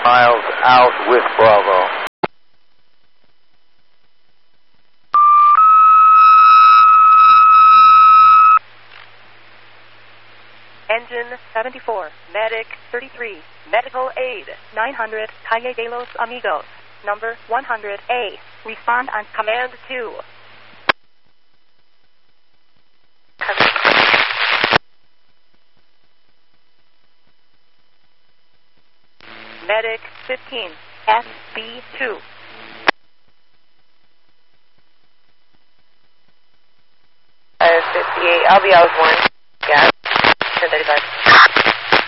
miles out with Bravo. Engine 74, Medic 33, Medical Aid 900, Calle de los Amigos, number 100A. Respond on Command 2. Medic 15, SB2. I have 58. I'll be out with 1. Yeah. 1035.